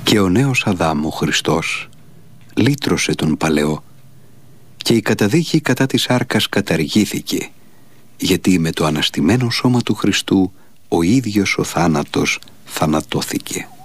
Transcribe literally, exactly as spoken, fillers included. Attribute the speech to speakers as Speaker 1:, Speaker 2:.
Speaker 1: Και ο νέος Αδάμ, ο Χριστός, λύτρωσε τον παλαιό, και η καταδίκη κατά της σάρκας καταργήθηκε, γιατί με το αναστημένο σώμα του Χριστού ο ίδιος ο θάνατος θανατώθηκε.